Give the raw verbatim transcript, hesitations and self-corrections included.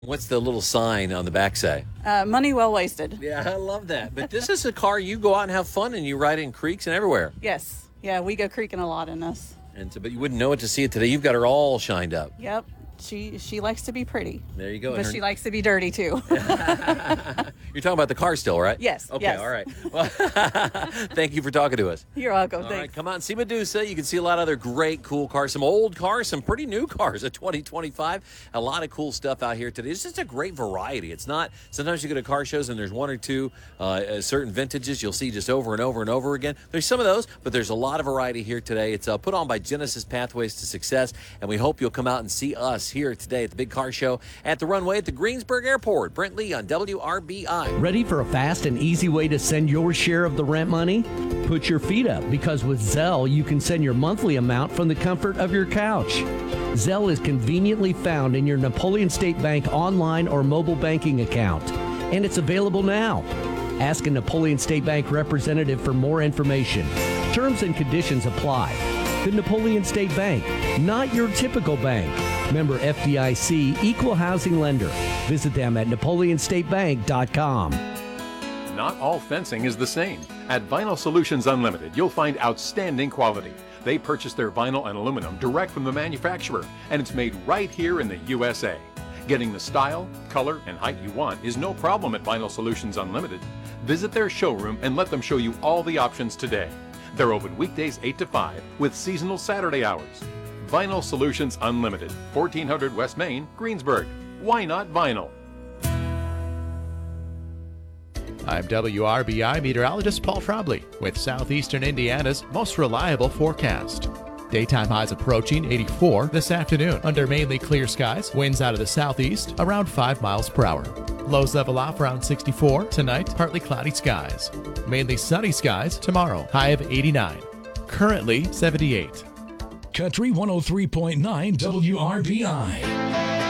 What's the little sign on the back say? Uh, money well wasted. Yeah, I love that. But this is a car you go out and have fun and you ride in creeks and everywhere. Yes. Yeah, we go creeking a lot in this. And so, but you wouldn't know it to see it today. You've got her all shined up. Yep. She she likes to be pretty. There you go. But her... she likes to be dirty, too. You're talking about the car still, right? Yes. Okay, yes. all right. Well, thank you for talking to us. You're welcome. All Thanks. right, come on, see Medusa. You can see a lot of other great, cool cars, some old cars, some pretty new cars, a twenty twenty-five. A lot of cool stuff out here today. It's just a great variety. It's not, sometimes you go to car shows and there's one or two uh, certain vintages you'll see just over and over and over again. There's some of those, but there's a lot of variety here today. It's uh, put on by Genesis Pathways to Success, and we hope you'll come out and see us here today at the Big Car Show at the runway at the Greensburg Airport. Brent Lee on W R B I. Ready for a fast and easy way to send your share of the rent money? Put your feet up, because with Zelle, you can send your monthly amount from the comfort of your couch. Zelle is conveniently found in your Napoleon State Bank online or mobile banking account, and it's available now. Ask a Napoleon State Bank representative for more information. Terms and conditions apply. The Napoleon State Bank, not your typical bank. Member F D I C, Equal Housing Lender. Visit them at napoleon state bank dot com. Not all fencing is the same. At Vinyl Solutions Unlimited, you'll find outstanding quality. They purchase their vinyl and aluminum direct from the manufacturer, and it's made right here in the U S A. Getting the style, color, and height you want is no problem at Vinyl Solutions Unlimited. Visit their showroom and let them show you all the options today. They're open weekdays eight to five with seasonal Saturday hours. Vinyl Solutions Unlimited, fourteen hundred West Main, Greensburg. Why not vinyl? I'm W R B I meteorologist Paul Trombley with Southeastern Indiana's most reliable forecast. Daytime highs approaching eighty-four this afternoon under mainly clear skies. Winds out of the southeast around five miles per hour. Lows level off around sixty-four. Tonight, partly cloudy skies. Mainly sunny skies tomorrow. High of eighty-nine. Currently seventy-eight. Country one oh three point nine W R B I.